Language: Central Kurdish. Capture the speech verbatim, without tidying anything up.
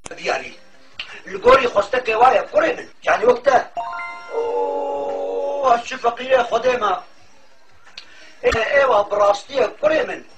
دیاری الگوری خوسته که وایه کوری من یعنی وقتا اوه هشت فقیه خوده ما ایوه براستی کوری من